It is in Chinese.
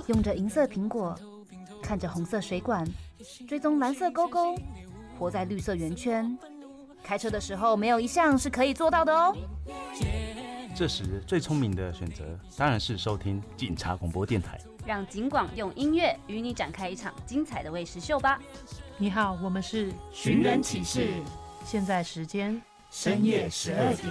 用着银色苹果，看着红色水管，追踪蓝色勾勾，活在绿色圆圈。开车的时候没有一项是可以做到的哦。 这时最聪明的选择当然是收听警察广播电台， 让警广用音乐与你展开一场精彩的卫视秀吧。 你好，我们是寻人启事， 现在时间深夜12点。